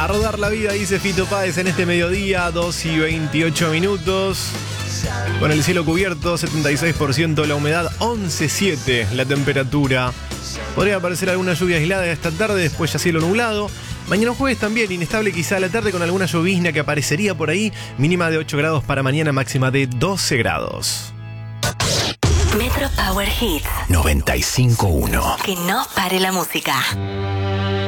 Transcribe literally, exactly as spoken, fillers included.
rodar la vida, dice Fito Páez en este mediodía, dos y veintiocho minutos. Con el cielo cubierto, setenta y seis por ciento la humedad, once coma siete la temperatura. Podría aparecer alguna lluvia aislada esta tarde, después ya cielo nublado. Mañana jueves también, inestable quizá a la tarde con alguna llovizna que aparecería por ahí. Mínima de ocho grados para mañana, máxima de doce grados. Metro Power Hits noventa y cinco punto uno. Que no pare la música.